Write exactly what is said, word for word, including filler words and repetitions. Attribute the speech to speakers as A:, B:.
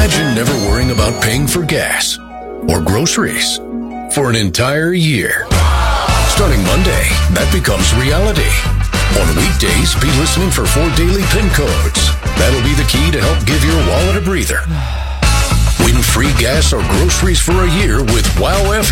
A: Imagine never worrying about paying for gas or groceries for an entire year. Starting Monday, that becomes reality. On weekdays, be listening for four daily PIN codes. That'll be the key to help give your wallet a breather. Win free gas or groceries for a year with Wow F M.